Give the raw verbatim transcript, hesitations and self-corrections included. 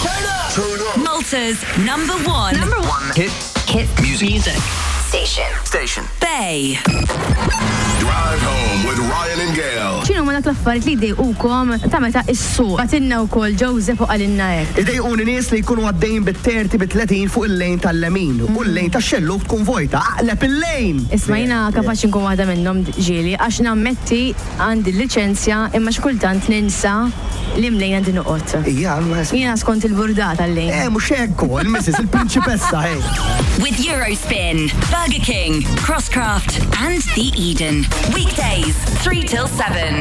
Malta's number one. Number one. Hit. Hit music. Music. Station. Station. Bay. Drive home with Ryan and Gail. ċinu ma dak l-affarijiet li jdejqukom ta' meta issu. Għatinna wkoll Joseph u għalinna hekk. Idejquni nies li jkunu għaddejn bit-thirty bit-thirty fuq il-lejn tal-lemin u l-lejn tax-xelluk tkun vojta aqleb il-lejn. Isma' jiena kapaċi nkun waħda minnhom ġieli għax nammetti għandi l-liċenzja imma x'kultant ninsa li mlejn għandi noqgħod. Ija, Jiena skont il-burdata l-lejn. eh mhux hekk il-missis il-prinċipessa hej. With Eurospin, Burger King, Crosscraft, and The Eden. Weekdays, three till seven.